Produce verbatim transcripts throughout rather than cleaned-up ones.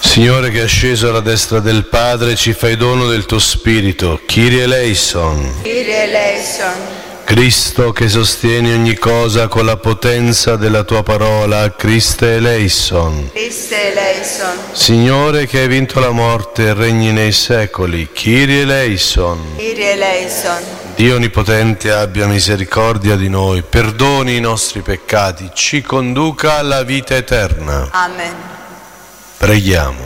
Signore, che è sceso alla destra del Padre, ci fai dono del tuo Spirito. Kyrie eleison. Kyrie eleison. Cristo, che sostieni ogni cosa con la potenza della tua parola, Christe eleison. Christe eleison. Signore, che hai vinto la morte e regni nei secoli, Kyrie eleison. Kyrie eleison. Dio Onnipotente abbia misericordia di noi, perdoni i nostri peccati, ci conduca alla vita eterna. Amen. Preghiamo.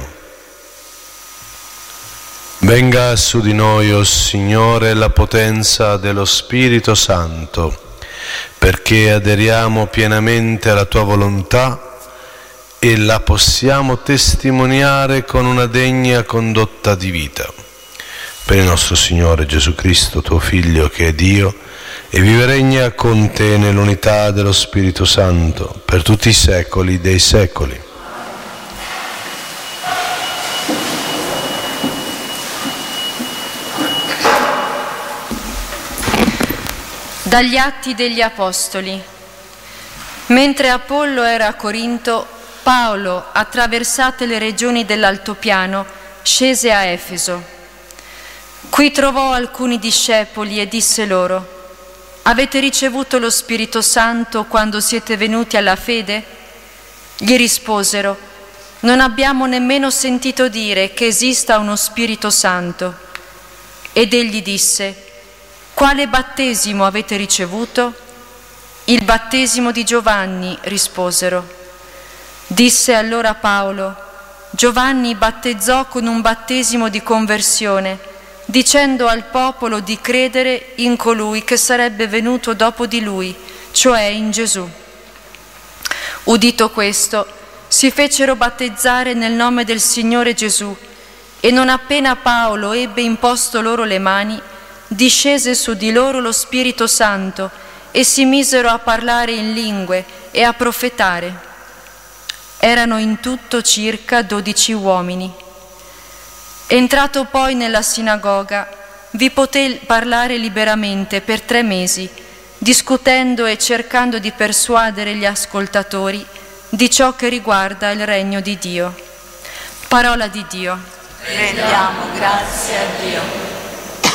Venga su di noi, o Signore, la potenza dello Spirito Santo, perché aderiamo pienamente alla Tua volontà e la possiamo testimoniare con una degna condotta di vita. Per il nostro Signore Gesù Cristo, Tuo Figlio, che è Dio, e vive e regna con Te nell'unità dello Spirito Santo, per tutti i secoli dei secoli. Dagli Atti degli Apostoli. Mentre Apollo era a Corinto, Paolo, attraversate le regioni dell'altopiano, scese a Efeso. Qui trovò alcuni discepoli e disse loro: «Avete ricevuto lo Spirito Santo quando siete venuti alla fede?» Gli risposero: «Non abbiamo nemmeno sentito dire che esista uno Spirito Santo». Ed egli disse: «Quale battesimo avete ricevuto?» «Il battesimo di Giovanni», risposero. Disse allora Paolo: «Giovanni battezzò con un battesimo di conversione, dicendo al popolo di credere in colui che sarebbe venuto dopo di lui, cioè in Gesù». Udito questo, si fecero battezzare nel nome del Signore Gesù, e non appena Paolo ebbe imposto loro le mani, discese su di loro lo Spirito Santo e si misero a parlare in lingue e a profetare. Erano in tutto circa dodici uomini. Entrato poi nella sinagoga, vi poté parlare liberamente per tre mesi, discutendo e cercando di persuadere gli ascoltatori di ciò che riguarda il regno di Dio. Parola di Dio. Rendiamo grazie a Dio.